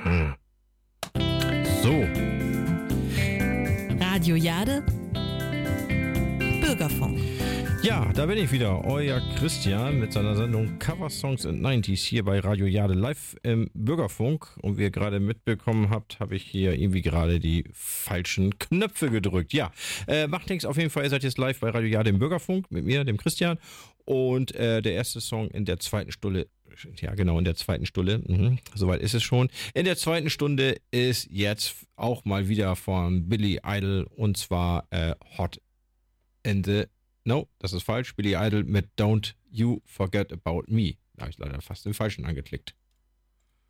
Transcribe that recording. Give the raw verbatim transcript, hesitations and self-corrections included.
Hm. So. Radio Jade, Bürgerfunk. Ja, da bin ich wieder, euer Christian mit seiner Sendung Cover Songs and neunziger hier bei Radio Jade live im Bürgerfunk. Und wie ihr gerade mitbekommen habt, habe ich hier irgendwie gerade die falschen Knöpfe gedrückt. Ja, äh, macht nichts, auf jeden Fall, ihr seid jetzt live bei Radio Jade im Bürgerfunk mit mir, dem Christian. Und äh, der erste Song in der zweiten Stunde, ja genau, in der zweiten Stunde, mhm, soweit ist es schon. In der zweiten Stunde ist jetzt auch mal wieder von Billy Idol und zwar äh, Hot in the... No, das ist falsch. Billy Idol mit Don't You Forget About Me. Da habe ich leider fast den falschen angeklickt.